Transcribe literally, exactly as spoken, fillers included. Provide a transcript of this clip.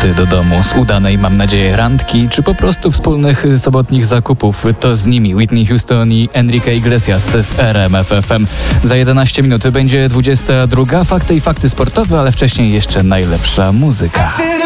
powroty do domu z udanej, mam nadzieję, randki, czy po prostu wspólnych sobotnich zakupów. To z nimi Whitney Houston i Enrique Iglesias w R M F F M. Za jedenaście minut będzie dwudziesta druga. Fakty i fakty sportowe, ale wcześniej jeszcze najlepsza muzyka.